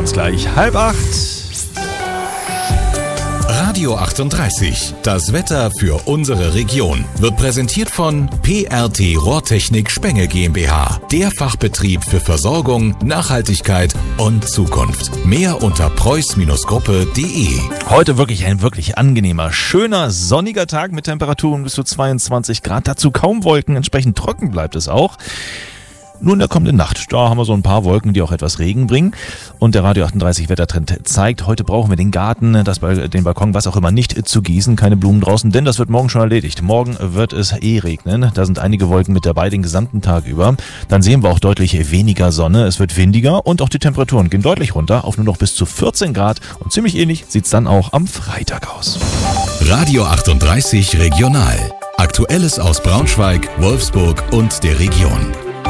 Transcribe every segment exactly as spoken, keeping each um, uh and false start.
hören uns gleich. Halb acht. Radio achtunddreißig, das Wetter für unsere Region, wird präsentiert von P R T Rohrtechnik Spenge GmbH, der Fachbetrieb für Versorgung, Nachhaltigkeit und Zukunft. Mehr unter preuß Gruppe punkt de. Heute wirklich ein wirklich angenehmer, schöner, sonniger Tag mit Temperaturen bis zu zweiundzwanzig Grad. Dazu kaum Wolken, entsprechend trocken bleibt es auch. Nur in der kommenden Nacht, da haben wir so ein paar Wolken, die auch etwas Regen bringen. Und der Radio achtunddreißig Wettertrend zeigt, heute brauchen wir den Garten, das, den Balkon, was auch immer, nicht zu gießen, keine Blumen draußen, denn das wird morgen schon erledigt. Morgen wird es eh regnen, da sind einige Wolken mit dabei den gesamten Tag über. Dann sehen wir auch deutlich weniger Sonne, es wird windiger und auch die Temperaturen gehen deutlich runter auf nur noch bis zu vierzehn Grad. Und ziemlich ähnlich sieht es dann auch am Freitag aus. Radio achtunddreißig Regional. Aktuelles aus Braunschweig, Wolfsburg und der Region.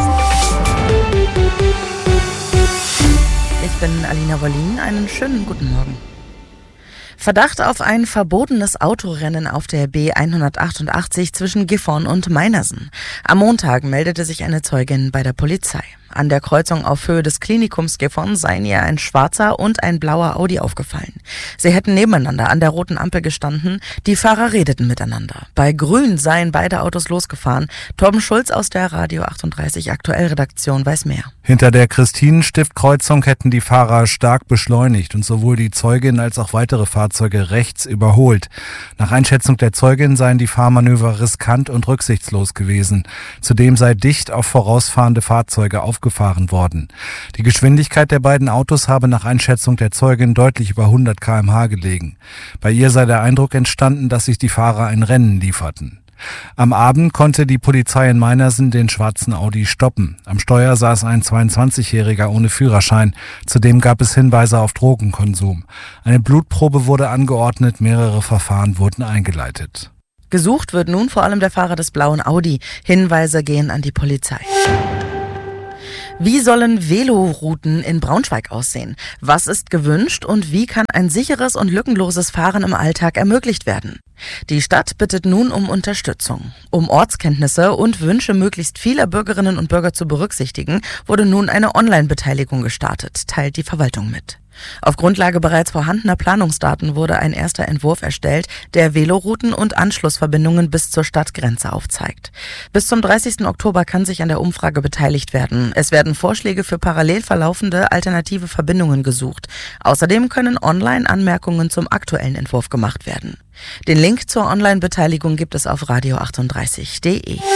Ich bin Alina Wollin, einen schönen guten Morgen. Verdacht auf ein verbotenes Autorennen auf der B hundertachtundachtzig zwischen Gifhorn und Meinersen. Am Montag meldete sich eine Zeugin bei der Polizei. An der Kreuzung auf Höhe des Klinikums Gifhorn seien ihr ein schwarzer und ein blauer Audi aufgefallen. Sie hätten nebeneinander an der roten Ampel gestanden, die Fahrer redeten miteinander. Bei Grün seien beide Autos losgefahren. Torben Schulz aus der Radio achtunddreißig Aktuellredaktion weiß mehr. Hinter der Christinenstift-Kreuzung hätten die Fahrer stark beschleunigt und sowohl die Zeugin als auch weitere Fahrzeuge rechts überholt. Nach Einschätzung der Zeugin seien die Fahrmanöver riskant und rücksichtslos gewesen. Zudem sei dicht auf vorausfahrende Fahrzeuge aufgefahren worden. Die Geschwindigkeit der beiden Autos habe nach Einschätzung der Zeugin deutlich über hundert Kilometer pro Stunde gelegen. Bei ihr sei der Eindruck entstanden, dass sich die Fahrer ein Rennen lieferten. Am Abend konnte die Polizei in Meinersen den schwarzen Audi stoppen. Am Steuer saß ein zweiundzwanzigjähriger ohne Führerschein. Zudem gab es Hinweise auf Drogenkonsum. Eine Blutprobe wurde angeordnet, mehrere Verfahren wurden eingeleitet. Gesucht wird nun vor allem der Fahrer des blauen Audi. Hinweise gehen an die Polizei. Wie sollen Velorouten in Braunschweig aussehen? Was ist gewünscht und wie kann ein sicheres und lückenloses Fahren im Alltag ermöglicht werden? Die Stadt bittet nun um Unterstützung. Um Ortskenntnisse und Wünsche möglichst vieler Bürgerinnen und Bürger zu berücksichtigen, wurde nun eine Online-Beteiligung gestartet, teilt die Verwaltung mit. Auf Grundlage bereits vorhandener Planungsdaten wurde ein erster Entwurf erstellt, der Velorouten und Anschlussverbindungen bis zur Stadtgrenze aufzeigt. Bis zum dreißigsten Oktober kann sich an der Umfrage beteiligt werden. Es werden Vorschläge für parallel verlaufende alternative Verbindungen gesucht. Außerdem können online Anmerkungen zum aktuellen Entwurf gemacht werden. Den Link zur Online-Beteiligung gibt es auf radio achtunddreißig punkt de.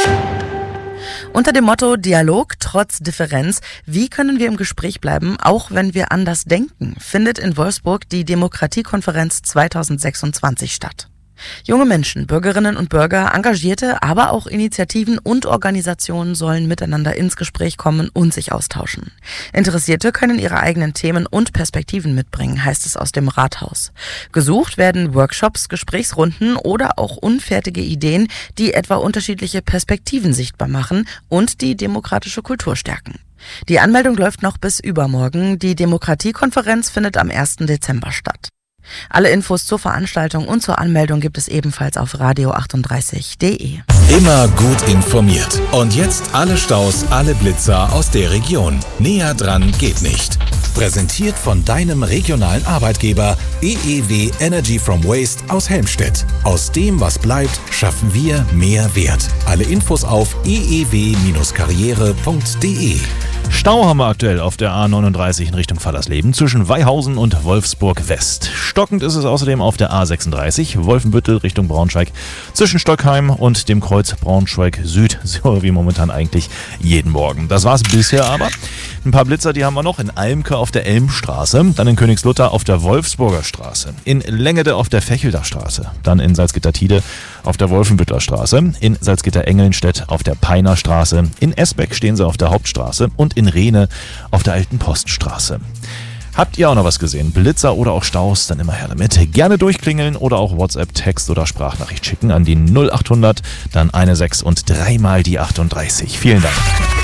Unter dem Motto Dialog trotz Differenz, wie können wir im Gespräch bleiben, auch wenn wir anders denken, findet in Wolfsburg die Demokratiekonferenz zweitausendsechsundzwanzig statt. Junge Menschen, Bürgerinnen und Bürger, Engagierte, aber auch Initiativen und Organisationen sollen miteinander ins Gespräch kommen und sich austauschen. Interessierte können ihre eigenen Themen und Perspektiven mitbringen, heißt es aus dem Rathaus. Gesucht werden Workshops, Gesprächsrunden oder auch unfertige Ideen, die etwa unterschiedliche Perspektiven sichtbar machen und die demokratische Kultur stärken. Die Anmeldung läuft noch bis übermorgen. Die Demokratiekonferenz findet am ersten Dezember statt. Alle Infos zur Veranstaltung und zur Anmeldung gibt es ebenfalls auf radio achtunddreißig punkt de. Immer gut informiert. Und jetzt alle Staus, alle Blitzer aus der Region. Näher dran geht nicht. Präsentiert von deinem regionalen Arbeitgeber E E W Energy from Waste aus Helmstedt. Aus dem, was bleibt, schaffen wir mehr Wert. Alle Infos auf e e w karriere punkt de. Stau haben wir aktuell auf der A neununddreißig in Richtung Fallersleben zwischen Weihausen und Wolfsburg West. Stockend ist es außerdem auf der A sechsunddreißig Wolfenbüttel Richtung Braunschweig zwischen Stockheim und dem Kreuz Braunschweig Süd, so wie momentan eigentlich jeden Morgen. Das war's bisher aber. Ein paar Blitzer, die haben wir noch in Almke auf der Elmstraße, dann in Königslutter auf der Wolfsburger Straße, in Lengede auf der Fechelder Straße, dann in Salzgitter-Tiede auf der Wolfenbüttler Straße, in Salzgitter-Engelnstedt auf der Peiner Straße, in Esbeck stehen sie auf der Hauptstraße und in Rehne auf der Alten Poststraße. Habt ihr auch noch was gesehen? Blitzer oder auch Staus? Dann immer her damit. Gerne durchklingeln oder auch WhatsApp, Text oder Sprachnachricht schicken an die null achthundert, dann eine sechs und dreimal die achtunddreißig. Vielen Dank.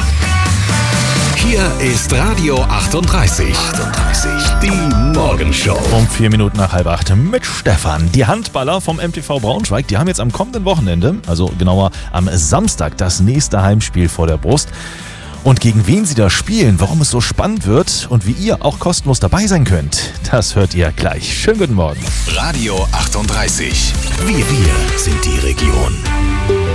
Hier ist Radio achtunddreißig. achtunddreißig, die Morgenshow. Um vier Minuten nach halb acht mit Stefan. Die Handballer vom M T V Braunschweig, die haben jetzt am kommenden Wochenende, also genauer am Samstag, das nächste Heimspiel vor der Brust. Und gegen wen sie da spielen, warum es so spannend wird und wie ihr auch kostenlos dabei sein könnt, das hört ihr gleich. Schönen guten Morgen. Radio achtunddreißig. Wir, wir sind die Region.